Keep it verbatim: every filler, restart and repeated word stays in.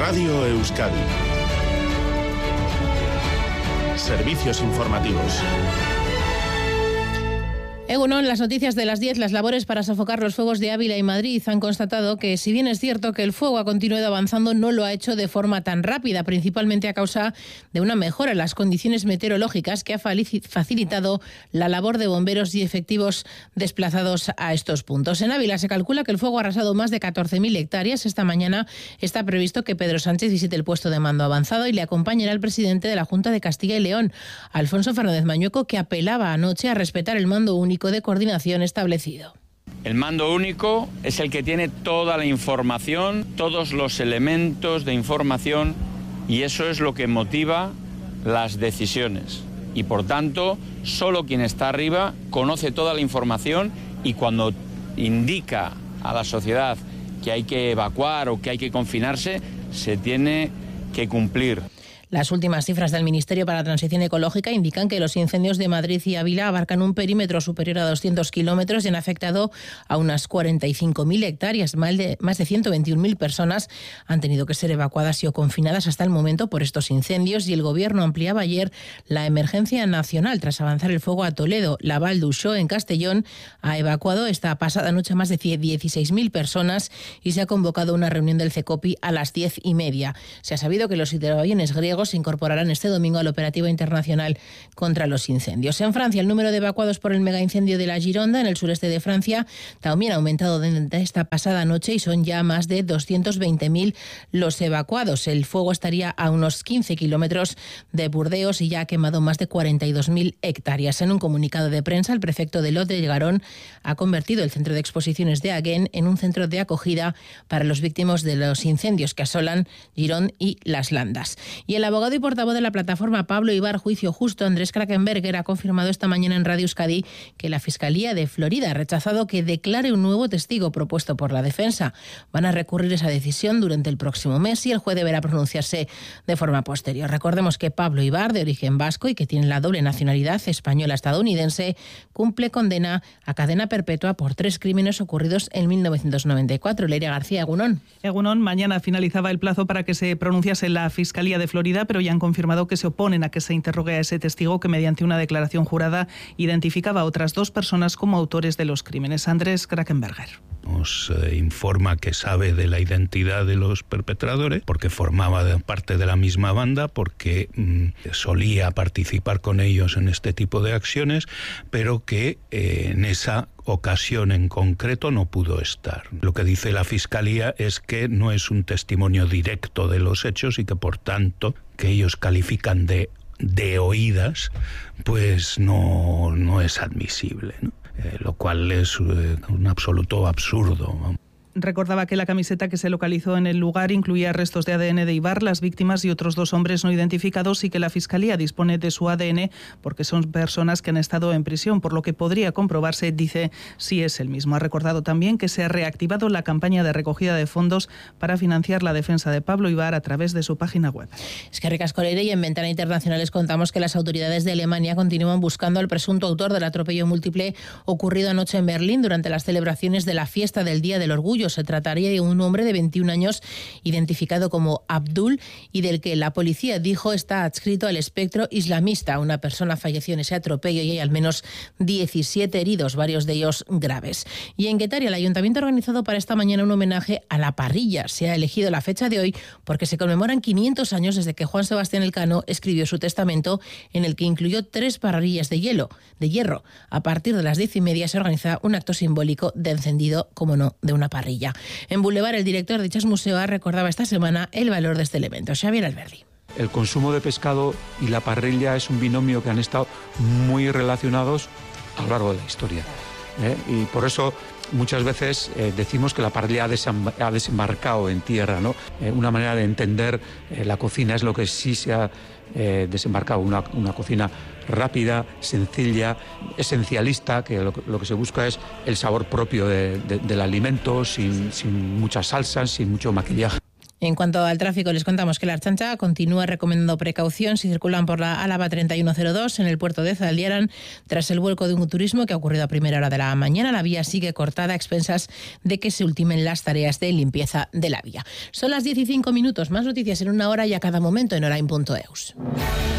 Radio Euskadi. Servicios informativos. Egunon, las noticias de las diez. Las labores para sofocar los fuegos de Ávila y Madrid han constatado que, si bien es cierto que el fuego ha continuado avanzando, no lo ha hecho de forma tan rápida, principalmente a causa de una mejora en las condiciones meteorológicas que ha facilitado la labor de bomberos y efectivos desplazados a estos puntos. En Ávila se calcula que el fuego ha arrasado más de catorce mil hectáreas. Esta mañana está previsto que Pedro Sánchez visite el puesto de mando avanzado y le acompañará el presidente de la Junta de Castilla y León, Alfonso Fernández Mañueco, que apelaba anoche a respetar el mando único de coordinación establecido. El mando único es el que tiene toda la información, todos los elementos de información, y eso es lo que motiva las decisiones. Y por tanto, solo quien está arriba conoce toda la información, y cuando indica a la sociedad que hay que evacuar o que hay que confinarse, se tiene que cumplir. Las últimas cifras del Ministerio para la Transición Ecológica indican que los incendios de Madrid y Ávila abarcan un perímetro superior a doscientos kilómetros y han afectado a unas cuarenta y cinco mil hectáreas. Más de, más de ciento veintiún mil personas han tenido que ser evacuadas y o confinadas hasta el momento por estos incendios, y el Gobierno ampliaba ayer la emergencia nacional tras avanzar el fuego a Toledo. La Val d'Uixó, en Castellón, ha evacuado esta pasada noche más de dieciséis mil personas y se ha convocado una reunión del CECOPI a las diez y media. Se ha sabido que los hidroaviones griegos se incorporarán este domingo al operativo internacional contra los incendios. En Francia, el número de evacuados por el megaincendio de la Gironda, en el sureste de Francia, también ha aumentado desde esta pasada noche y son ya más de doscientos veinte mil los evacuados. El fuego estaría a unos quince kilómetros de Burdeos y ya ha quemado más de cuarenta y dos mil hectáreas. En un comunicado de prensa, el prefecto de Lot de Garón ha convertido el centro de exposiciones de Agen en un centro de acogida para los víctimas de los incendios que asolan Girón y Las Landas. Y el abogado y portavoz de la plataforma Pablo Ibar Juicio Justo, Andrés Krakenberger, ha confirmado esta mañana en Radio Euskadi que la Fiscalía de Florida ha rechazado que declare un nuevo testigo propuesto por la defensa. Van a recurrir esa decisión durante el próximo mes y el juez deberá pronunciarse de forma posterior. Recordemos que Pablo Ibar, de origen vasco y que tiene la doble nacionalidad española-estadounidense, cumple condena a cadena perpetua por tres crímenes ocurridos en mil novecientos noventa y cuatro. Leiria García, Egunon. Egunon, mañana finalizaba el plazo para que se pronunciase la Fiscalía de Florida, pero ya han confirmado que se oponen a que se interrogue a ese testigo que, mediante una declaración jurada, identificaba a otras dos personas como autores de los crímenes. Andrés Krakenberger. Nos eh, informa que sabe de la identidad de los perpetradores porque formaba de parte de la misma banda, porque mmm, solía participar con ellos en este tipo de acciones, pero que eh, en esa ocasión en concreto no pudo estar. Lo que dice la Fiscalía es que no es un testimonio directo de los hechos y que, por tanto, que ellos califican de, de oídas, pues no, no es admisible, ¿no? Eh, lo cual es eh, un absoluto absurdo, ¿no? Recordaba que la camiseta que se localizó en el lugar incluía restos de A D N de Ibar, las víctimas y otros dos hombres no identificados, y que la Fiscalía dispone de su A D N porque son personas que han estado en prisión, por lo que podría comprobarse, dice, si es el mismo. Ha recordado también que se ha reactivado la campaña de recogida de fondos para financiar la defensa de Pablo Ibar a través de su página web. Es que ricasco, Leire, y en Ventana Internacional les contamos que las autoridades de Alemania continúan buscando al presunto autor del atropello múltiple ocurrido anoche en Berlín durante las celebraciones de la fiesta del Día del Orgullo. Se trataría de un hombre de veintiún años identificado como Abdul y del que la policía dijo está adscrito al espectro islamista. Una persona falleció en ese atropello y hay al menos diecisiete heridos, varios de ellos graves. Y en Guetaria, el ayuntamiento ha organizado para esta mañana un homenaje a la parrilla. Se ha elegido la fecha de hoy porque se conmemoran quinientos años desde que Juan Sebastián Elcano escribió su testamento, en el que incluyó tres parrillas de hielo, de hierro. A partir de las diez y media se organiza un acto simbólico de encendido, como no, de una parrilla. En Boulevard, el director de dichos museos recordaba esta semana el valor de este elemento. Xavier Alberdi. El consumo de pescado y la parrilla es un binomio que han estado muy relacionados a lo largo de la historia, ¿eh? Y por eso muchas veces eh, decimos que la parrilla ha, desem- ha desembarcado en tierra, ¿no? Eh, una manera de entender eh, la cocina es lo que sí se ha eh, desembarcado, una, una cocina rápida, sencilla, esencialista, que lo, lo que se busca es el sabor propio de, de, del alimento, sin, sin muchas salsas, sin mucho maquillaje. En cuanto al tráfico, les contamos que la Ertzaintza continúa recomendando precaución si circulan por la Álava treinta y uno cero dos en el puerto de Zaldiaran tras el vuelco de un turismo que ha ocurrido a primera hora de la mañana. La vía sigue cortada a expensas de que se ultimen las tareas de limpieza de la vía. Son las diez y cinco minutos, más noticias en una hora y a cada momento en orain punto eus.